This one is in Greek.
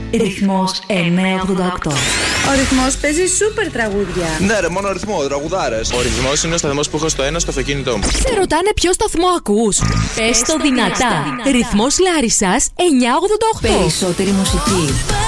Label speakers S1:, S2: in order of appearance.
S1: Ρυθμός 988.
S2: Ο Ρυθμός παίζει σούπερ τραγούδια.
S3: Ναι, ρε, μόνο ρυθμό, τραγουδάρες. Ο Ρυθμός είναι ο σταθμός που έχω στο ένα στο αυτοκίνητό μου.
S4: Σε ρωτάνε ποιο σταθμό ακούς. Πες το δυνατά. Ρυθμός Λάρισσας 988.
S1: Περισσότερη μουσική.